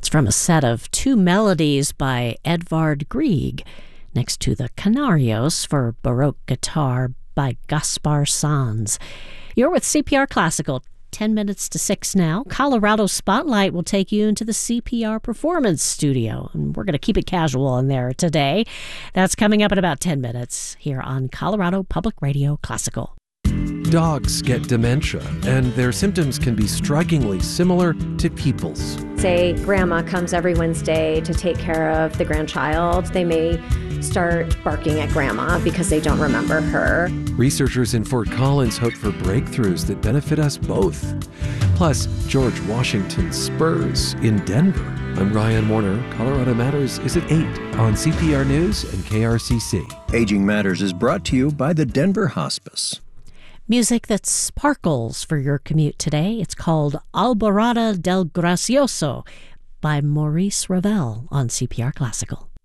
It's from a set of two melodies by Edvard Grieg, next to the Canarios for Baroque guitar by Gaspar Sanz. You're with CPR Classical. 10 minutes to 6 now. Colorado Spotlight will take you into the CPR Performance Studio, and we're going to keep it casual in there today. That's coming up in about 10 minutes here on Colorado Public Radio Classical. Dogs get dementia, and their symptoms can be strikingly similar to people's. Say grandma comes every Wednesday to take care of the grandchild. They may start barking at grandma because they don't remember her. Researchers in Fort Collins hope for breakthroughs that benefit us both. Plus, George Washington's Spurs in Denver. I'm Ryan Warner. Colorado Matters is at 8 on CPR News and KRCC. Aging Matters is brought to you by the Denver Hospice. Music that sparkles for your commute today. It's called Alborada del Gracioso by Maurice Ravel on CPR Classical.